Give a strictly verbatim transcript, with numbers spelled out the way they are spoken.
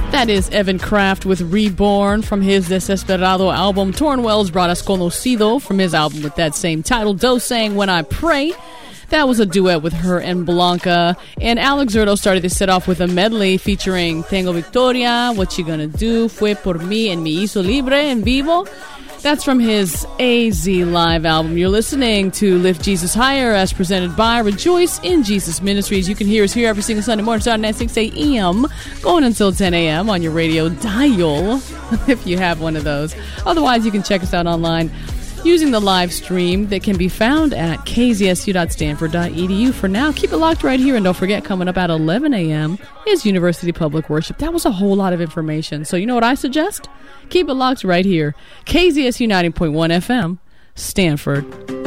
That is Evan Kraft with Reborn from his Desesperado album. Torn Wells brought us Conocido from his album with that same title. Doe sang When I Pray. That was a duet with her and Blanca. And Alex Zurdo started to set off with a medley featuring Tengo Victoria, What You Gonna Do, Fue Por Mi, and Mi Hizo Libre en Vivo. That's from his A Z Live album. You're listening to Lift Jesus Higher as presented by Rejoice in Jesus Ministries. You can hear us here every single Sunday morning starting at six a.m. going until ten a.m. on your radio dial if you have one of those. Otherwise, you can check us out online using the live stream that can be found at k z s u dot stanford dot e d u. For now, keep it locked right here. And don't forget, coming up at eleven a.m. is University Public Worship. That was a whole lot of information. So you know what I suggest? Keep it locked right here. K Z S U ninety point one F M, Stanford.